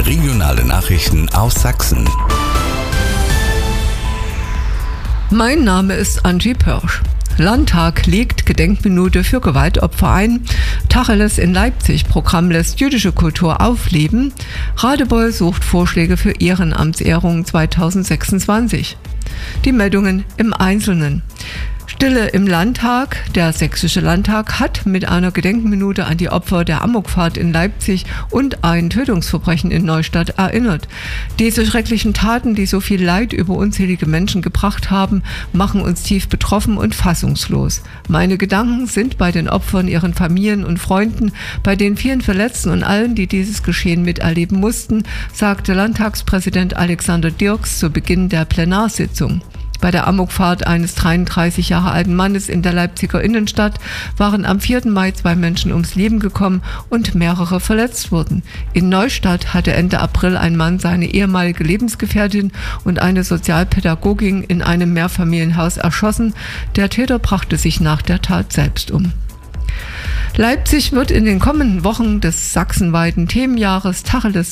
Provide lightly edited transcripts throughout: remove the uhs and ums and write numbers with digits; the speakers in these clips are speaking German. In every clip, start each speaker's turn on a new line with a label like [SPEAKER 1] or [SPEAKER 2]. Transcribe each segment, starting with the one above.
[SPEAKER 1] Regionale Nachrichten aus Sachsen.
[SPEAKER 2] Mein Name ist Angie Pörsch. Landtag legt Gedenkminute für Gewaltopfer ein. Tacheles in Leipzig. Programm lässt jüdische Kultur aufleben. Radebeul sucht Vorschläge für Ehrenamtsehrungen 2026. Die Meldungen im Einzelnen. Stille im Landtag. Der Sächsische Landtag hat mit einer Gedenkminute an die Opfer der Amokfahrt in Leipzig und ein Tötungsverbrechen in Neustadt erinnert. Diese schrecklichen Taten, die so viel Leid über unzählige Menschen gebracht haben, machen uns tief betroffen und fassungslos. Meine Gedanken sind bei den Opfern, ihren Familien und Freunden, bei den vielen Verletzten und allen, die dieses Geschehen miterleben mussten, sagte Landtagspräsident Alexander Dirks zu Beginn der Plenarsitzung. Bei der Amokfahrt eines 33 Jahre alten Mannes in der Leipziger Innenstadt waren am 4. Mai 2 Menschen ums Leben gekommen und mehrere verletzt wurden. In Neustadt hatte Ende April ein Mann seine ehemalige Lebensgefährtin und eine Sozialpädagogin in einem Mehrfamilienhaus erschossen. Der Täter brachte sich nach der Tat selbst um. Leipzig wird in den kommenden Wochen des sachsenweiten Themenjahres Tacheles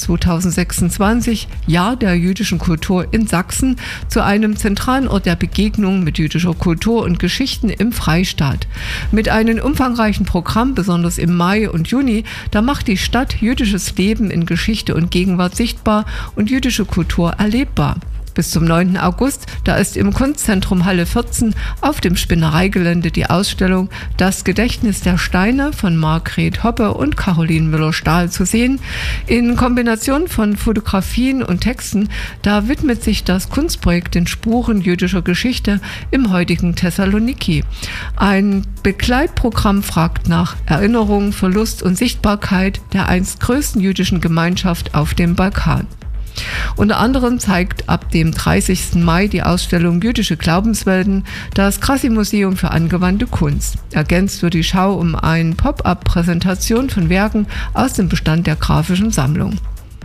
[SPEAKER 2] 2026, Jahr der jüdischen Kultur in Sachsen, zu einem zentralen Ort der Begegnung mit jüdischer Kultur und Geschichten im Freistaat. Mit einem umfangreichen Programm, besonders im Mai und Juni, da macht die Stadt jüdisches Leben in Geschichte und Gegenwart sichtbar und jüdische Kultur erlebbar. Bis zum 9. August, da ist im Kunstzentrum Halle 14 auf dem Spinnereigelände die Ausstellung Das Gedächtnis der Steine von Margret Hoppe und Caroline Müller-Stahl zu sehen. In Kombination von Fotografien und Texten, da widmet sich das Kunstprojekt den Spuren jüdischer Geschichte im heutigen Thessaloniki. Ein Begleitprogramm fragt nach Erinnerung, Verlust und Sichtbarkeit der einst größten jüdischen Gemeinschaft auf dem Balkan. Unter anderem zeigt ab dem 30. Mai die Ausstellung Jüdische Glaubenswelten das Krassi-Museum für angewandte Kunst. Ergänzt wird die Schau um eine Pop-up-Präsentation von Werken aus dem Bestand der Graphischen Sammlung.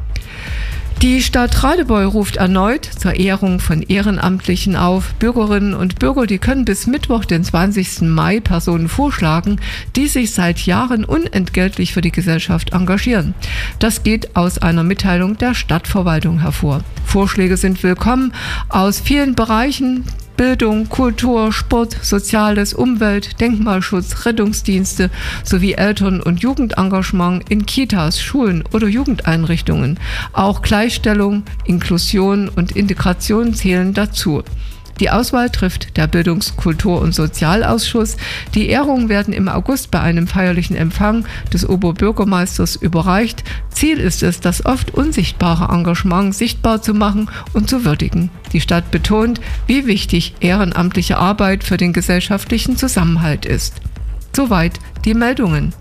[SPEAKER 2] Die Stadt Radebeul ruft erneut zur Ehrung von Ehrenamtlichen auf. Bürgerinnen und Bürger, die können bis Mittwoch, den 20. Mai, Personen vorschlagen, die sich seit Jahren unentgeltlich für die Gesellschaft engagieren. Das geht aus einer Mitteilung der Stadtverwaltung hervor. Vorschläge sind willkommen aus vielen Bereichen: Bildung, Kultur, Sport, Soziales, Umwelt, Denkmalschutz, Rettungsdienste sowie Eltern- und Jugendengagement in Kitas, Schulen oder Jugendeinrichtungen. Auch Gleichstellung, Inklusion und Integration zählen dazu. Die Auswahl trifft der Bildungs-, Kultur- und Sozialausschuss. Die Ehrungen werden im August bei einem feierlichen Empfang des Oberbürgermeisters überreicht. Ziel ist es, das oft unsichtbare Engagement sichtbar zu machen und zu würdigen. Die Stadt betont, wie wichtig ehrenamtliche Arbeit für den gesellschaftlichen Zusammenhalt ist. Soweit die Meldungen.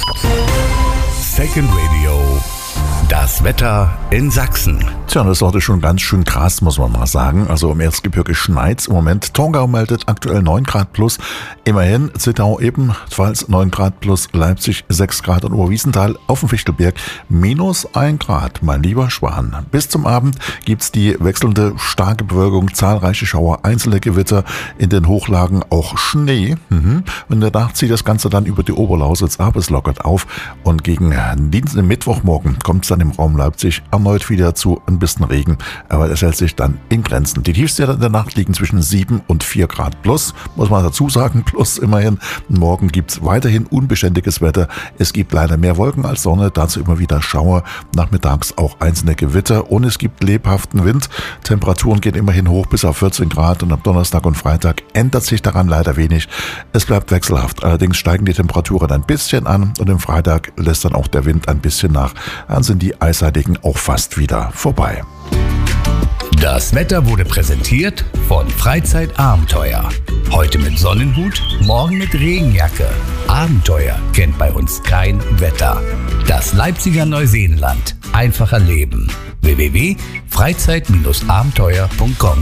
[SPEAKER 1] Second Radio. Das Wetter in Sachsen.
[SPEAKER 3] Tja, das ist heute schon ganz schön krass, muss man mal sagen. Also im Erzgebirge schneit's im Moment. Torgau meldet aktuell 9 Grad plus. Immerhin Zittau ebenfalls 9 Grad plus. Leipzig 6 Grad und Oberwiesenthal auf dem Fichtelberg minus 1 Grad, mein lieber Schwan. Bis zum Abend gibt's die wechselnde starke Bewölkung, zahlreiche Schauer, einzelne Gewitter, in den Hochlagen auch Schnee. Und in der Nacht zieht das Ganze dann über die Oberlausitz ab, es lockert auf und gegen Mittwochmorgen kommt's dann im Raum Leipzig erneut wieder zu ein bisschen Regen, aber das hält sich dann in Grenzen. Die Tiefstwerte in der Nacht liegen zwischen 7 und 4 Grad plus, muss man dazu sagen, plus immerhin. Morgen gibt's weiterhin unbeständiges Wetter. Es gibt leider mehr Wolken als Sonne, dazu immer wieder Schauer, nachmittags auch einzelne Gewitter und es gibt lebhaften Wind. Temperaturen gehen immerhin hoch bis auf 14 Grad und am Donnerstag und Freitag ändert sich daran leider wenig. Es bleibt wechselhaft, allerdings steigen die Temperaturen ein bisschen an und am Freitag lässt dann auch der Wind ein bisschen nach. Dann sind die Eisheiligen auch fast wieder vorbei.
[SPEAKER 1] Das Wetter wurde präsentiert von Freizeitabenteuer. Heute mit Sonnenhut, morgen mit Regenjacke. Abenteuer kennt bei uns kein Wetter. Das Leipziger Neuseenland. Einfacher Leben. www.freizeit-abenteuer.com.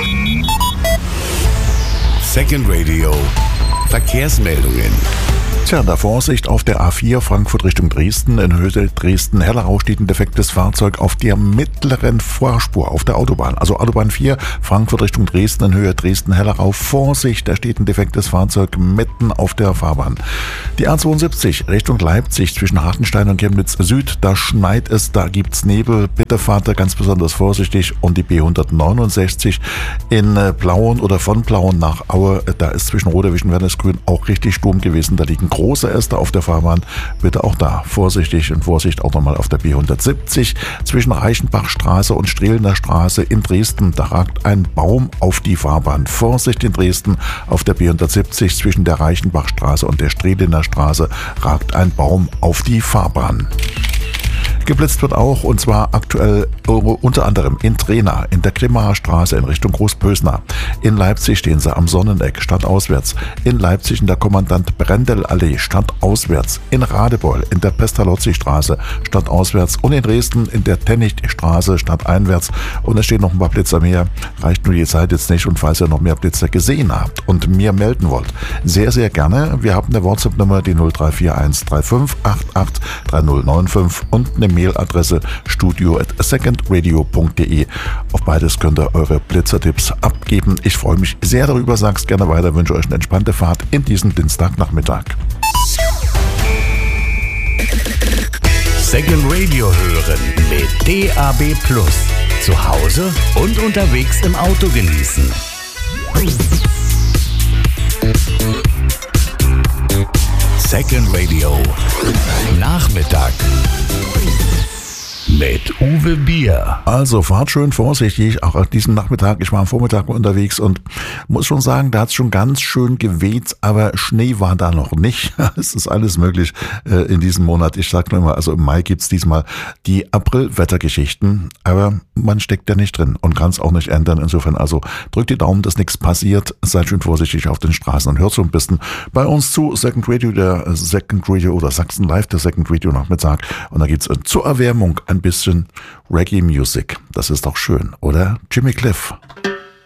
[SPEAKER 1] Second Radio. Verkehrsmeldungen.
[SPEAKER 3] Tja, da Vorsicht auf der A4 Frankfurt Richtung Dresden. In Höhe Dresden-Hellerau steht ein defektes Fahrzeug auf der mittleren Vorspur auf der Autobahn. Also Autobahn 4 Frankfurt Richtung Dresden in Höhe Dresden-Hellerau. Vorsicht, da steht ein defektes Fahrzeug mitten auf der Fahrbahn. Die A72 Richtung Leipzig zwischen Hartenstein und Chemnitz Süd. Da schneit es, da gibt's Nebel. Bitte fahrt da ganz besonders vorsichtig. Und die B169 in Plauen oder von Plauen nach Aue. Da ist zwischen Roderwich und Wernesgrün auch richtig Sturm gewesen. Da liegen große Äste auf der Fahrbahn. Bitte auch da vorsichtig und Vorsicht auch nochmal auf der B170 zwischen Reichenbachstraße und Strehlener Straße in Dresden. Da ragt ein Baum auf die Fahrbahn. Vorsicht in Dresden auf der B170 zwischen der Reichenbachstraße und der Strehlener Straße ragt ein Baum auf die Fahrbahn. Geblitzt wird auch, und zwar aktuell unter anderem in Trena, in der Grimmacher Straße in Richtung Großpösna. In Leipzig stehen sie am Sonneneck, stadtauswärts. In Leipzig in der Kommandant-Brendel-Allee, stadtauswärts. In Radebeul in der Pestalozzi-Straße, stadtauswärts. Und in Dresden in der Tennicht-Straße, stadteinwärts. Und es stehen noch ein paar Blitzer mehr. Reicht nur die Zeit jetzt nicht. Und falls ihr noch mehr Blitzer gesehen habt und mir melden wollt, sehr, sehr gerne. Wir haben eine WhatsApp-Nummer, die 0341 35 88 3095 und eine Mailadresse studio@secondradio.de. Auf beides könnt ihr eure Blitzertipps abgeben. Ich freue mich sehr darüber. Sag's gerne weiter. Wünsche euch eine entspannte Fahrt in diesem Dienstagnachmittag.
[SPEAKER 1] Second Radio hören mit DAB+. Zu Hause und unterwegs im Auto genießen. Second Radio Nachmittag mit Uwe Bier.
[SPEAKER 3] Also fahrt schön vorsichtig, auch an diesem Nachmittag. Ich war am Vormittag unterwegs und muss schon sagen, da hat es schon ganz schön geweht, aber Schnee war da noch nicht. Es ist alles möglich in diesem Monat. Ich sag nur mal, also im Mai gibt's diesmal die April-Wettergeschichten, aber man steckt ja nicht drin und kann es auch nicht ändern. Insofern also drückt die Daumen, dass nichts passiert. Seid schön vorsichtig auf den Straßen und hört so ein bisschen bei uns zu. Second Radio, der Second Radio oder Sachsen Live, der Second Radio Nachmittag. Und da gibt's zur Erwärmung ein bisschen Reggae Music. Das ist doch schön, oder? Jimmy Cliff.